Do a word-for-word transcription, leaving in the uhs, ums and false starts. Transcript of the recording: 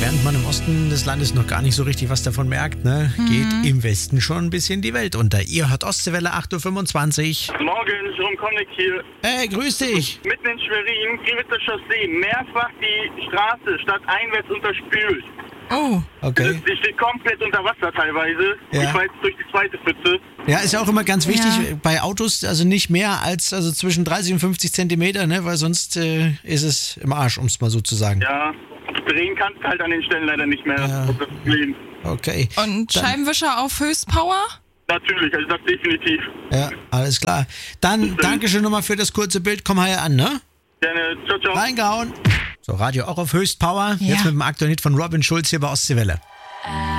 während man im Osten des Landes noch gar nicht so richtig was davon merkt, ne, mhm. geht im Westen schon ein bisschen die Welt unter. Ihr hört Ostseewelle acht Uhr fünfundzwanzig. Morgen, Jerome Konnek hier. Hey, grüß dich. Mitten in Schwerin, Griewitzer Chaussee, mehrfach die Straße stadteinwärts unterspült. Oh, okay. Die steht komplett unter Wasser teilweise. Ja. Ich war jetzt durch die zweite Pfütze. Ja, ist ja auch immer ganz wichtig Ja. bei Autos, also nicht mehr als also zwischen dreißig und fünfzig Zentimeter, ne, weil sonst äh, ist es im Arsch, um es mal so zu sagen. Ja, drehen kannst du halt an den Stellen leider nicht mehr. Ja. Das ist das Problem. Okay. und Dann- Scheibenwischer auf Höchstpower? Natürlich, also das definitiv. Ja, alles klar. Dann danke schön nochmal für das kurze Bild. Komm her an, ne? Gerne, ciao, ciao. Reingehauen. So, Radio auch auf Höchstpower. Ja. Jetzt mit dem aktuellen Hit von Robin Schulz hier bei Ostseewelle.